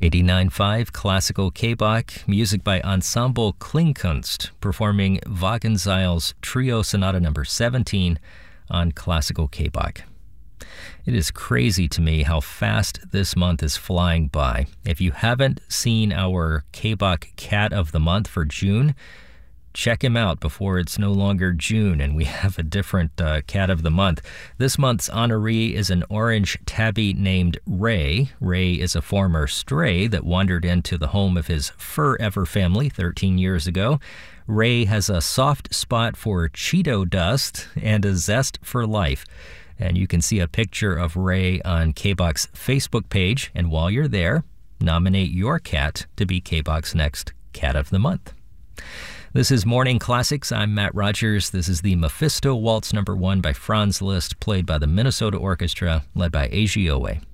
89.5 Classical K-Bach, music by Ensemble Klingkunst, performing Wagenseil's Trio Sonata No. 17 on Classical K-Bach. It is crazy to me how fast this month is flying by. If you haven't seen our K-Bach Cat of the Month for June, check him out before it's no longer June and we have a different Cat of the Month. This month's honoree is an orange tabby named Ray. Ray is a former stray that wandered into the home of his Forever family 13 years ago. Ray has a soft spot for Cheeto dust and a zest for life. And you can see a picture of Ray on K-Bach's Facebook page. And while you're there, nominate your cat to be K-Bach's next Cat of the Month. This is Morning Classics. I'm Matt Rogers. This is the Mephisto Waltz No. 1 by Franz Liszt, played by the Minnesota Orchestra, led by Eiji Oe.